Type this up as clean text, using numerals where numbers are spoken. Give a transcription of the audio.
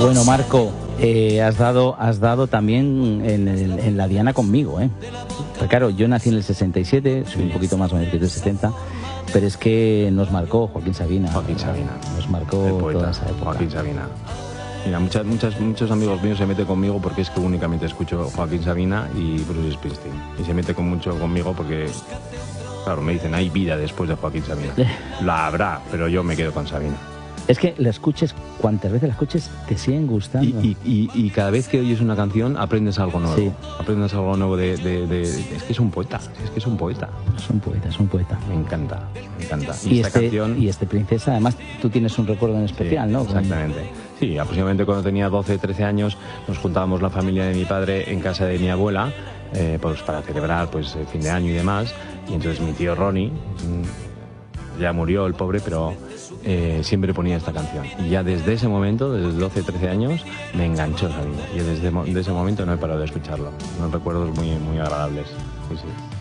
Bueno, Marco, has dado también en la diana conmigo, ¿eh? Pero claro, yo nací en el 67, soy un poquito más mayor que el 70, pero es que nos marcó Joaquín Sabina. Joaquín Sabina. Nos marcó El poeta, toda esa época. Joaquín Sabina. Mira, muchos amigos míos se meten conmigo porque es que únicamente escucho Joaquín Sabina y Bruce Springsteen. Y se mete mucho conmigo porque, claro, me dicen, hay vida después de Joaquín Sabina. La habrá, pero yo me quedo con Sabina. Es que la escuches, cuantas veces la escuches, te siguen gustando. Y cada vez que oyes una canción aprendes algo nuevo. Sí. Aprendes algo nuevo es que es un poeta, es que es un poeta. Es un poeta, es un poeta. Me encanta, me encanta. Y esta canción... Princesa, además tú tienes un recuerdo en especial, sí, ¿no? Exactamente. Sí, aproximadamente cuando tenía 12, 13 años nos juntábamos la familia de mi padre en casa de mi abuela, pues para celebrar pues el fin de año y demás. Y entonces mi tío Ronnie, ya murió el pobre, pero siempre ponía esta canción. Y ya desde ese momento, desde 12, 13 años, me enganchó Sabina. Y desde ese momento no he parado de escucharlo. Unos recuerdos muy, muy agradables. Sí, sí.